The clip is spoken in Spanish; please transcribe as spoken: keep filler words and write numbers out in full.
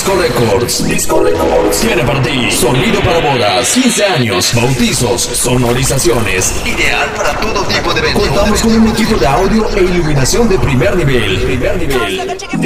Disco Records. Disco Records tiene para ti sonido para bodas, quince años, bautizos, sonorizaciones. Ideal para todo tipo de eventos. Contamos con un equipo de audio e iluminación de primer nivel. Primer nivel.